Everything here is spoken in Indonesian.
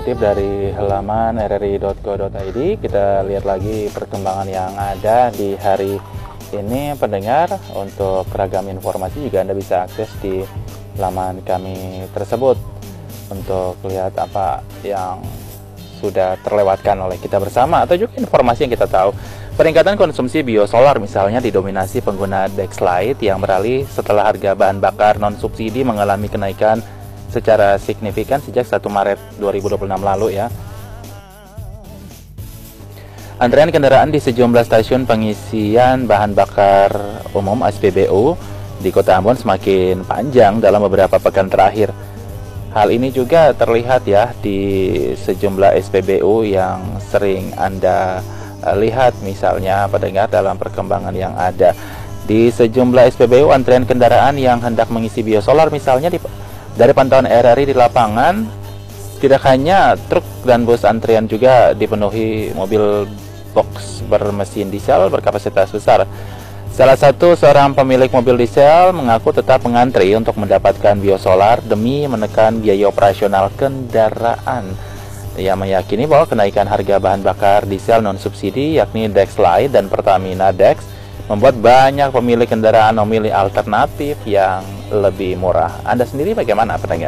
kutip dari halaman rri.go.id. Kita lihat lagi perkembangan yang ada di hari ini, pendengar. Untuk ragam informasi juga Anda bisa akses di laman kami tersebut untuk lihat apa yang sudah terlewatkan oleh kita bersama, atau juga informasi yang kita tahu. Peningkatan konsumsi biosolar misalnya didominasi pengguna Dexlight yang beralih setelah harga bahan bakar non-subsidi mengalami kenaikan secara signifikan sejak 1 Maret 2026 lalu ya. Antrean kendaraan di sejumlah stasiun pengisian bahan bakar umum SPBU di Kota Ambon semakin panjang dalam beberapa pekan terakhir. Hal ini juga terlihat ya di sejumlah SPBU yang sering Anda lihat, misalnya pendengar, dalam perkembangan yang ada di sejumlah SPBU. Antrean kendaraan yang hendak mengisi biosolar misalnya dari pantauan RRI di lapangan, tidak hanya truk dan bus, antrean juga dipenuhi mobil box bermesin diesel berkapasitas besar. Salah satu seorang pemilik mobil diesel mengaku tetap mengantri untuk mendapatkan biosolar demi menekan biaya operasional kendaraan. Ia meyakini bahwa kenaikan harga bahan bakar diesel non-subsidi yakni Dexlight dan Pertamina Dex membuat banyak pemilik kendaraan memilih alternatif yang lebih murah. Anda sendiri bagaimana, pendengar?